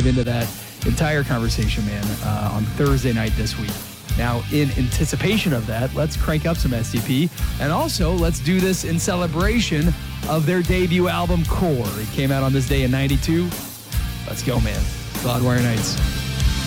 dive into that entire conversation, man, on Thursday night this week. Now, in anticipation of that, let's crank up some SDP, and also let's do this in celebration of their debut album, Core. It came out on this day in '92. Let's go, man. Loudwire Nights.